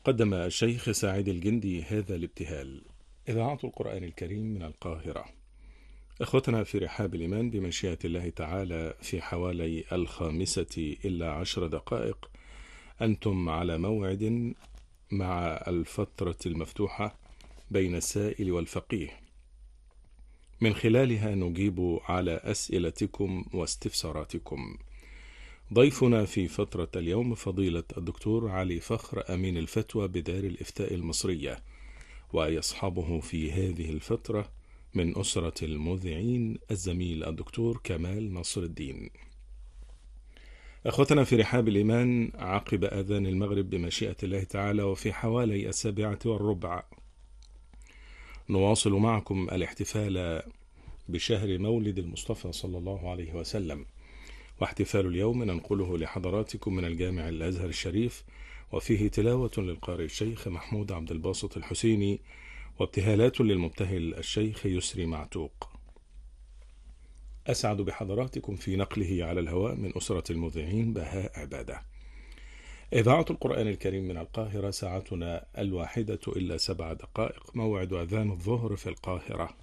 قدم الشيخ سعيد الجندي هذا الابتهال. إذاعة القرآن الكريم من القاهرة. إخوتنا في رحاب الإيمان، بمشيئة الله تعالى في حوالي 5:10 أنتم على موعد مع الفترة المفتوحة بين السائل والفقيه، من خلالها نجيب على أسئلتكم واستفساراتكم. ضيفنا في فترة اليوم فضيلة الدكتور علي فخر، أمين الفتوى بدار الإفتاء المصرية، ويصحبه في هذه الفترة من أسرة المذيعين الزميل الدكتور كمال نصر الدين. أخوتنا في رحاب الإيمان، عقب أذان المغرب بمشيئة الله تعالى وفي حوالي 7:15 نواصل معكم الاحتفال بشهر مولد المصطفى صلى الله عليه وسلم، واحتفال اليوم ننقله لحضراتكم من الجامع الأزهر الشريف، وفيه تلاوة للقارئ الشيخ محمود عبد الباسط الحسيني، وابتهالات للمبتهل الشيخ يسري معتوق. أسعد بحضراتكم في نقله على الهواء من أسرة المذيعين بهاء عبادة. إذاعة القرآن الكريم من القاهرة، ساعتنا 1:07 موعد أذان الظهر في القاهرة.